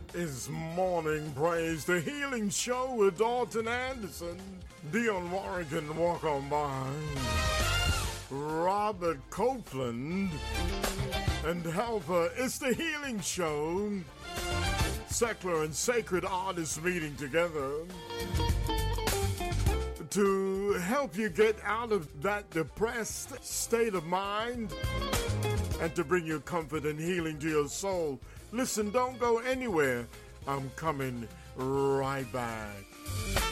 is Morning Praise, the healing show with Dalton Anderson, Dion Warrigan, Walk On By, Robert Copeland, and Helper. It's the healing show. Secular and sacred artists meeting together to help you get out of that depressed state of mind and to bring you comfort and healing to your soul. Listen, don't go anywhere. I'm coming right back.